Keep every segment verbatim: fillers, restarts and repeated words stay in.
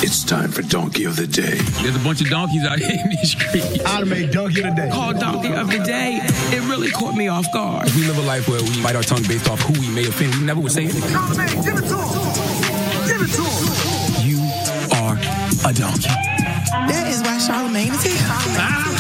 It's time for Donkey of the Day. There's a bunch of donkeys out here in these streets. I'd make Donkey of the Day. Called Donkey of the Day. It really caught me off guard. We live a life where we bite our tongue based off who we may offend. We never would say anything. Charlamagne, give it to him. Give it to him. You are a donkey. That is why Charlamagne is here.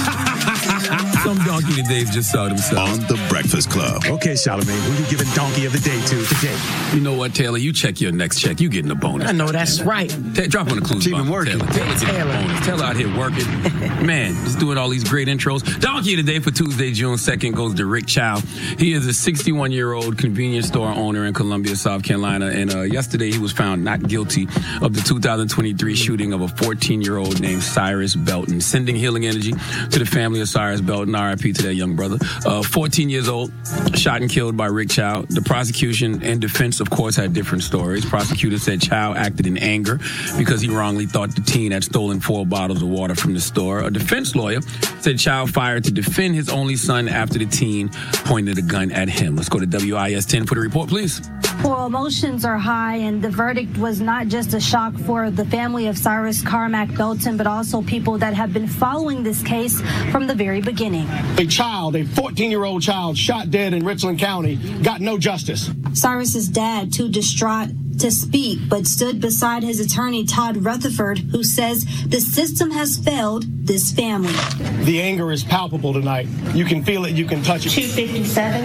Some donkey today just saw themselves. On The Breakfast Club. Okay, Charlamagne, who you giving Donkey of the Day to today? You know what, Taylor? You check your next check. You getting a bonus. I know that's right. Ta- drop on the clues. Even working. Taylor. Taylor getting a bonus. Taylor out here working. Man, just doing all these great intros. Donkey of the Day for Tuesday, June second goes to Rick Chow. He is a sixty-one-year-old convenience store owner in Columbia, South Carolina. And uh, yesterday he was found not guilty of the two thousand twenty-three shooting of a fourteen-year-old named Cyrus Belton. Sending healing energy to the family of Cyrus Belton. R I P to that young brother. Uh, fourteen years old, shot and killed by Rick Chow. The prosecution and defense, of course, had different stories. Prosecutors said Chow acted in anger because he wrongly thought the teen had stolen four bottles of water from the store. A defense lawyer said Chow fired to defend his only son after the teen pointed a gun at him. Let's go to W I S ten for the report, please. Well, emotions are high, and the verdict was not just a shock for the family of Cyrus Carmack Belton, but also people that have been following this case from the very beginning. A child, a fourteen-year-old child, shot dead in Richland County, got no justice. Cyrus's dad, too distraught to speak, but stood beside his attorney, Todd Rutherford, who says the system has failed this family. The anger is palpable tonight. You can feel it, you can touch it. two fifty-seven?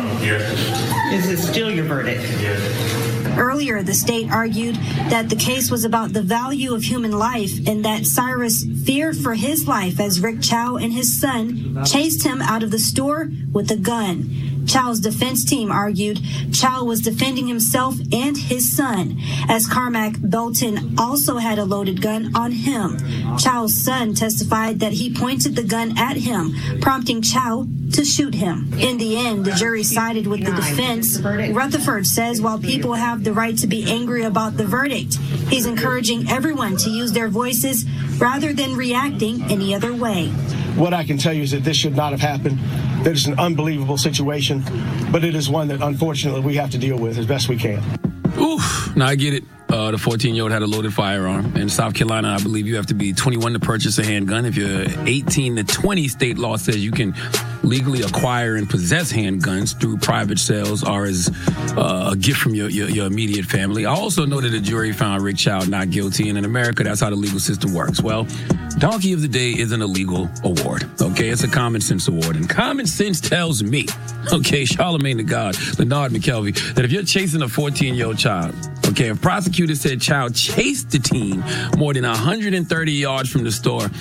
Yes. Is it still your verdict? Yes. Earlier, the state argued that the case was about the value of human life and that Cyrus feared for his life as Rick Chow and his son chased him out of the store with a gun. Chow's defense team argued Chow was defending himself and his son, as Carmack Belton also had a loaded gun on him. Chow's son testified that he pointed the gun at him, prompting Chow to shoot him. In the end, the jury sided with the defense. Rutherford says while people have the right to be angry about the verdict, he's encouraging everyone to use their voices rather than reacting any other way. What I can tell you is that this should not have happened. That is an unbelievable situation, but it is one that unfortunately we have to deal with as best we can. Oof. Now I get it. Uh, the fourteen-year-old had a loaded firearm. In South Carolina, I believe you have to be twenty-one to purchase a handgun. If you're eighteen to twenty, state law says you can legally acquire and possess handguns through private sales or as uh, a gift from your, your, your immediate family. I also know that the jury found Rick Chow not guilty, and in America, that's how the legal system works. Well, Donkey of the Day isn't a legal award, okay? It's a common sense award, and common sense tells me, okay, Charlamagne the God, Leonard McKelvey, that if you're chasing a fourteen-year-old child, okay, if prosecutors said child chased the teen more than one hundred thirty yards from the store,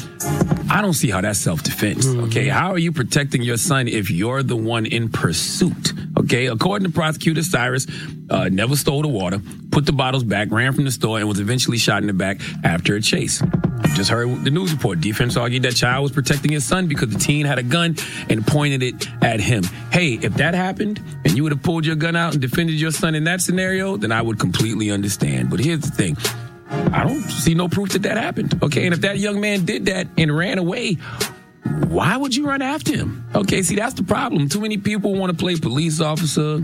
I don't see how that's self-defense, okay? How are you protecting your son if you're the one in pursuit, okay? According to prosecutors, Cyrus uh, never stole the water, put the bottles back, ran from the store, and was eventually shot in the back after a chase. You just heard the news report. Defense argued that child was protecting his son because the teen had a gun and pointed it at him. Hey, if that happened and you would have pulled your gun out and defended your son in that scenario, then I would completely understand. But here's the thing. I don't see no proof that that happened. Okay, and if that young man did that and ran away, why would you run after him? Okay, see, that's the problem. Too many people want to play police officer,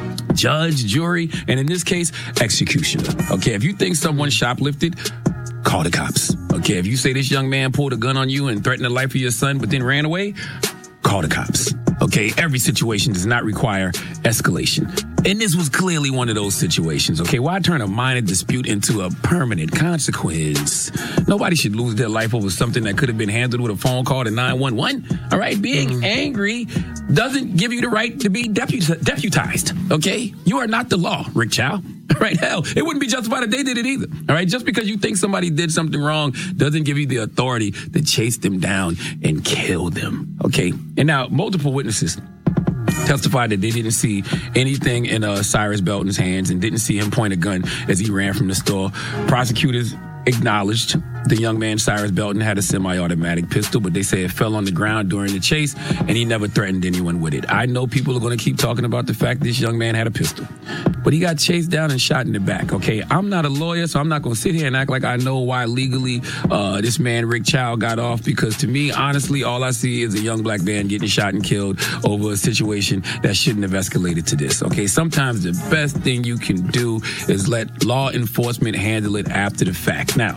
judge, jury, and in this case, executioner. Okay, if you think someone shoplifted, call the cops. Okay, if you say this young man pulled a gun on you and threatened the life of your son but then ran away, call the cops. Okay, every situation does not require escalation. And this was clearly one of those situations, okay? Why turn a minor dispute into a permanent consequence? Nobody should lose their life over something that could have been handled with a phone call to nine one one, all right? Being mm. angry doesn't give you the right to be deput- deputized, okay? You are not the law, Rick Chow. Right? Hell, it wouldn't be justified if they did it either. All right? Just because you think somebody did something wrong doesn't give you the authority to chase them down and kill them. Okay? And now, multiple witnesses testified that they didn't see anything in uh, Cyrus Belton's hands and didn't see him point a gun as he ran from the store. Prosecutors acknowledged the young man, Cyrus Belton, had a semi-automatic pistol, but they say it fell on the ground during the chase, and he never threatened anyone with it. I know people are going to keep talking about the fact this young man had a pistol, but he got chased down and shot in the back, okay? I'm not a lawyer, so I'm not going to sit here and act like I know why legally uh, this man, Rick Chow, got off, because to me, honestly, all I see is a young black man getting shot and killed over a situation that shouldn't have escalated to this, okay? Sometimes the best thing you can do is let law enforcement handle it after the fact. Now,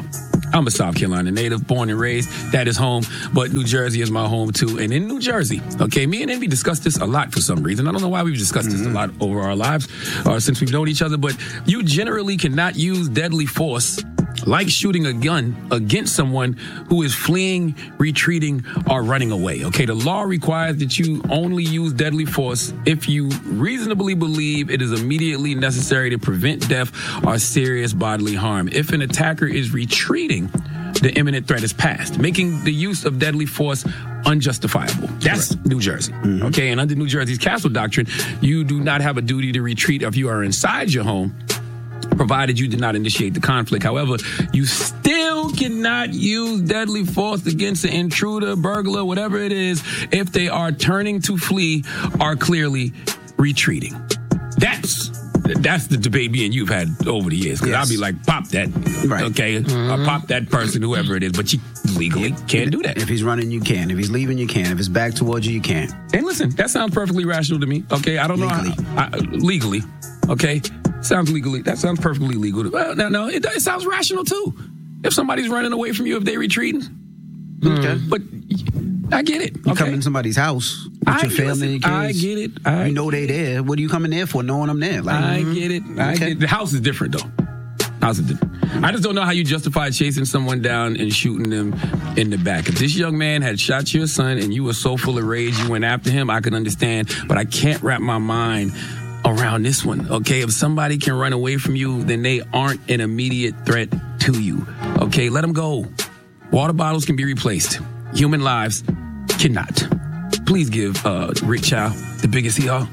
I'm a South Carolina native, born and raised. That is home, but New Jersey is my home too. And in New Jersey, okay, me and Envy discussed this a lot for some reason. I don't know why we've discussed mm-hmm. this a lot over our lives uh, since we've known each other, but you generally cannot use deadly force like shooting a gun against someone who is fleeing, retreating, or running away. Okay, the law requires that you only use deadly force if you reasonably believe it is immediately necessary to prevent death or serious bodily harm. If an attacker is retreating, the imminent threat is past, making the use of deadly force unjustifiable. That's Correct. New Jersey. Mm-hmm. Okay, and under New Jersey's Castle Doctrine, you do not have a duty to retreat if you are inside your home, provided you did not initiate the conflict. However, you still cannot use deadly force against an intruder, burglar, whatever it is, if they are turning to flee or clearly retreating. That's that's the debate me and you've had over the years. Because yes. I'll be like, pop that, right. okay, mm-hmm. or pop that person, whoever it is. But you legally yeah. can't do that. If he's running, you can. If he's leaving, you can. If it's back towards you, you can. And listen, that sounds perfectly rational to me. Okay, I don't legally. know how, I, legally. Okay. Sounds legally, that sounds perfectly legal. Well, no, no, it, it sounds rational too. If somebody's running away from you, if they're retreating. Okay. But I get it. You okay. come in somebody's house with I, your family listen, and kids. I get it. I you know they there. What are you coming there for, knowing I'm there? Like, I mm-hmm. get it. I okay. get it. The house is different, though. House is different. I just don't know how you justify chasing someone down and shooting them in the back. If this young man had shot your son and you were so full of rage you went after him, I could understand. But I can't wrap my mind around this one, okay? If somebody can run away from you, then they aren't an immediate threat to you, okay? Let them go. Water bottles can be replaced. Human lives cannot. Please give uh, Rick Chow the biggest hee-haw.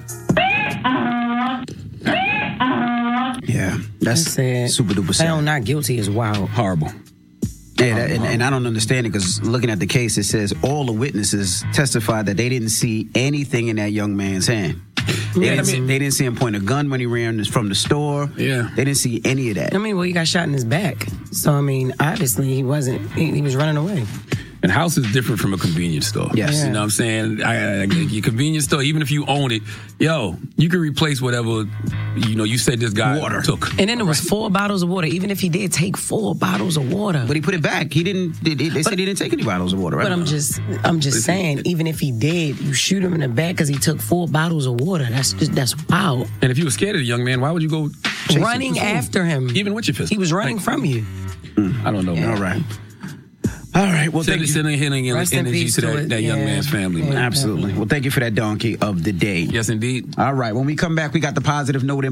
Yeah, that's, that's super duper sad. Found not guilty is wild. Horrible. Yeah, that, and, and I don't understand it because looking at the case, it says all the witnesses testified that they didn't see anything in that young man's hand. They, yeah, didn't, I mean, see, they didn't see him point a gun when he ran from the store. Yeah. They didn't see any of that. I mean, well, he got shot in his back. So, I mean, obviously he wasn't, he, he was running away. And house is different from a convenience store. Yes. Yeah. You know what I'm saying? I, I, your convenience store, even if you own it, yo, you can replace whatever, you know, you said this guy water. took. And then there was four bottles of water. Even if he did take four bottles of water. But he put it back. He didn't, they, they but, said he didn't take any bottles of water, right? But I'm just, I'm just saying, even if he did, you shoot him in the back because he took four bottles of water. That's just, that's wild. And if you were scared of the young man, why would you go running him? after him? Even with your pistol. He was running like, from you. Mm, I don't know. Yeah. All right. All right. Well, Send, thank sending you. healing energy to that, that young yeah. man's family. Yeah, Absolutely. Well, thank you for that donkey of the day. Yes, indeed. All right. When we come back, we got the positive note.